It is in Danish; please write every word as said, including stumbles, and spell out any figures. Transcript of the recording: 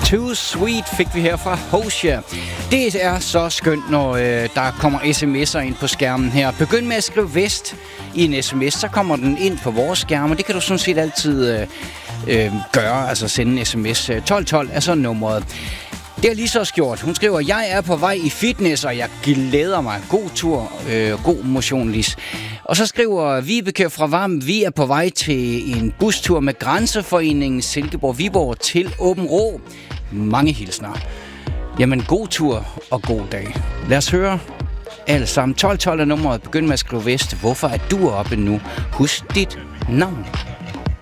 Too Sweet fik vi her fra Hosea. Det er så skønt, når øh, der kommer sms'er ind på skærmen her. Begynd med at skrive vest i en sms, så kommer den ind på vores skærm, og det kan du sådan set altid øh, øh, gøre, altså sende en sms. tolv tolv er så nummeret. Det er lige så gjort. Hun skriver, jeg er på vej i fitness, og jeg glæder mig. God tur, øh, god motion, Lis. Og så skriver Vibeke fra Varm, vi er på vej til en bustur med Grænseforeningen Silkeborg-Viborg til Åben Rå. Mange hilsner. Jamen, god tur og god dag. Lad os høre alle sammen. tolv tolv er nummeret. Begynd med at skrive vest. Hvorfor er du oppe nu? Husk dit navn.